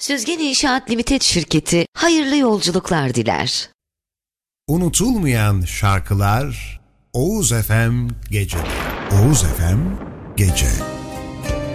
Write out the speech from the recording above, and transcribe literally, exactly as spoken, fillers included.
Süzgen İnşaat Limited şirketi hayırlı yolculuklar diler. Unutulmayan şarkılar Oğuz F M Gece'de. Oğuz F M Gece.